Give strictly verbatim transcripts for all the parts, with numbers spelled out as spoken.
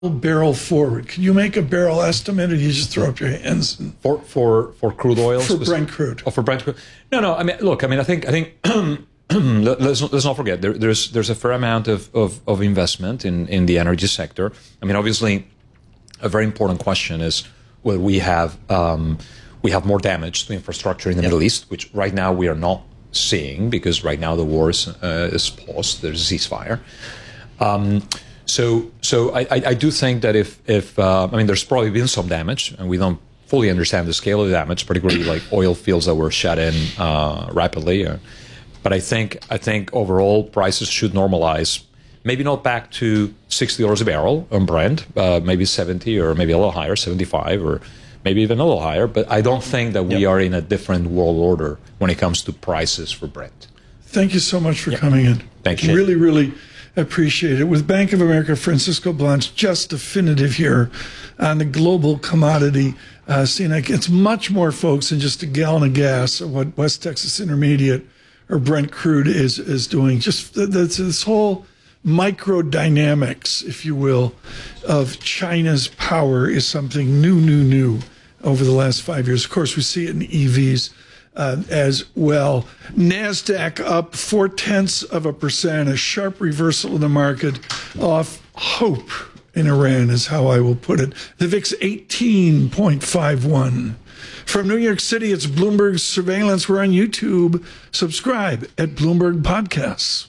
barrel forward. Can you make a barrel estimate, or you just throw up your hands? And for for for crude oil? For specific? Brent crude. Oh, for Brent crude. No, no. I mean, look. I mean, I think I think let's let's not forget there, there's there's a fair amount of, of, of investment in, in the energy sector. I mean, obviously, a very important question is whether we have um, we have more damage to infrastructure in the yep. Middle East, which right now we are not seeing because right now the war is, uh, is paused. There's a ceasefire. Um, So, so I, I do think that if, if uh, I mean, there's probably been some damage, and we don't fully understand the scale of the damage, particularly like oil fields that were shut in uh, rapidly. Uh, but I think, I think overall prices should normalize, maybe not back to sixty dollars a barrel on Brent, uh, maybe seventy or maybe a little higher, seventy-five or maybe even a little higher. But I don't think that we yep. are in a different world order when it comes to prices for Brent. Thank you so much for yep. coming in. Thank you. Really, really appreciate it. With Bank of America, Francisco Blanch, just definitive here on the global commodity uh, scene. It's much more, folks, than just a gallon of gas or what West Texas Intermediate or Brent crude is is doing. Just the, the, this whole micro dynamics, if you will, of China's power is something new, new, new over the last five years. Of course, we see it in E Vs. Uh, as well. NASDAQ up four-tenths of a percent, a sharp reversal in the market off hope in Iran is how I will put it. The V I X eighteen point five one. From New York City, it's Bloomberg Surveillance. We're on YouTube. Subscribe at Bloomberg Podcasts.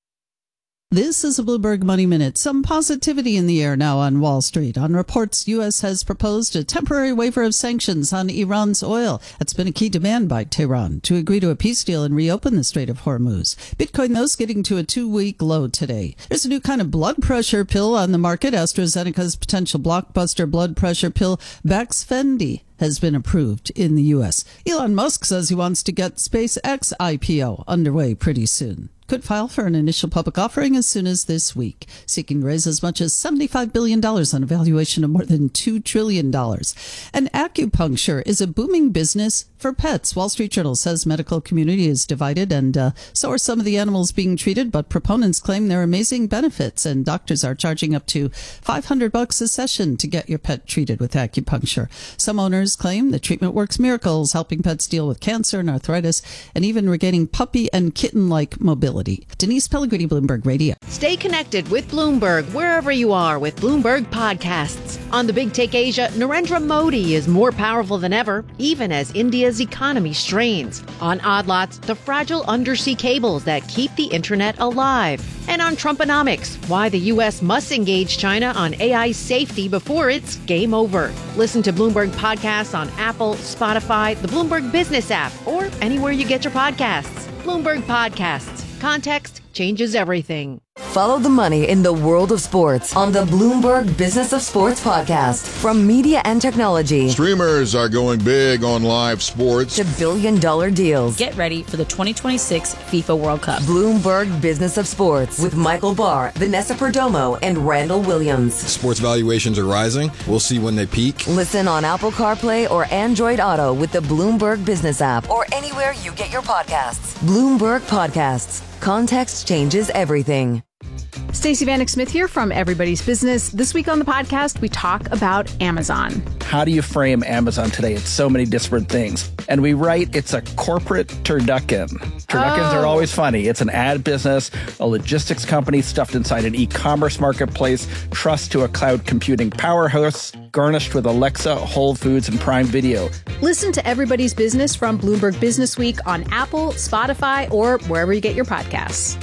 This is a Bloomberg Money Minute. Some positivity in the air now on Wall Street. On reports, U S has proposed a temporary waiver of sanctions on Iran's oil. That's been a key demand by Tehran to agree to a peace deal and reopen the Strait of Hormuz. Bitcoin, though, is getting to a two-week low today. There's a new kind of blood pressure pill on the market. AstraZeneca's potential blockbuster blood pressure pill, Baxfendy, has been approved in the U S. Elon Musk says he wants to get SpaceX I P O underway pretty soon. Could file for an initial public offering as soon as this week, seeking to raise as much as seventy-five billion dollars on a valuation of more than two trillion dollars. And acupuncture is a booming business for pets. Wall Street Journal says medical community is divided, and uh, so are some of the animals being treated, but proponents claim they're amazing benefits, and doctors are charging up to five hundred bucks a session to get your pet treated with acupuncture. Some owners claim the treatment works miracles, helping pets deal with cancer and arthritis, and even regaining puppy and kitten-like mobility. Denise Pellegrini, Bloomberg Radio. Stay connected with Bloomberg wherever you are with Bloomberg Podcasts. On the Big Take Asia, Narendra Modi is more powerful than ever, even as India's economy strains. On Odd Lots, the fragile undersea cables that keep the internet alive. And on Trumponomics, why the U S must engage China on A I safety before it's game over. Listen to Bloomberg Podcasts on Apple, Spotify, the Bloomberg Business app, or anywhere you get your podcasts. Bloomberg Podcasts. Context changes everything. Follow the money in the world of sports on the Bloomberg Business of Sports podcast. From media and technology, streamers are going big on live sports, to billion dollar deals. Get ready for the twenty twenty-six FIFA World Cup. Bloomberg Business of Sports with Michael Barr, Vanessa Perdomo, and Randall Williams. Sports valuations are rising. We'll see when they peak. Listen on Apple CarPlay or Android Auto with the Bloomberg Business app, or anywhere you get your podcasts. Bloomberg Podcasts. Context changes everything. Stacey Vanek Smith here from Everybody's Business. This week on the podcast, we talk about Amazon. How do you frame Amazon today? It's so many disparate things. And we write it's a corporate turducken. Turduckens oh. are always funny. It's an ad business, a logistics company stuffed inside an e-commerce marketplace, trust to a cloud computing powerhouse, garnished with Alexa, Whole Foods, and Prime Video. Listen to Everybody's Business from Bloomberg Business Week on Apple, Spotify, or wherever you get your podcasts.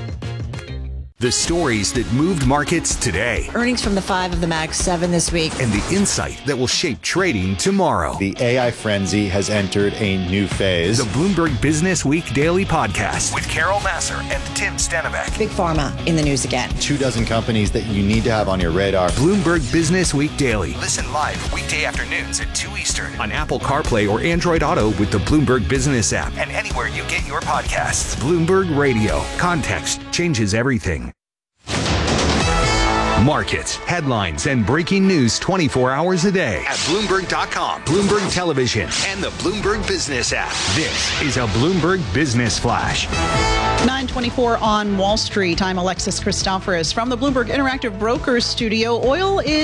The stories that moved markets today. Earnings from the five of the Mag seven this week. And the insight that will shape trading tomorrow. The A I frenzy has entered a new phase. The Bloomberg Business Week Daily Podcast with Carol Massar and Tim Stenivek. Big Pharma in the news again. Two dozen companies that you need to have on your radar. Bloomberg Business Week Daily. Listen live weekday afternoons at two Eastern on Apple CarPlay or Android Auto with the Bloomberg Business app and anywhere you get your podcasts. Bloomberg Radio. Context changes everything. Markets, headlines, and breaking news twenty-four hours a day at Bloomberg dot com, Bloomberg Television, and the Bloomberg Business app. This is a Bloomberg Business Flash. nine twenty-four on Wall Street. I'm Alexis Christoforous from the Bloomberg Interactive Brokers studio. Oil is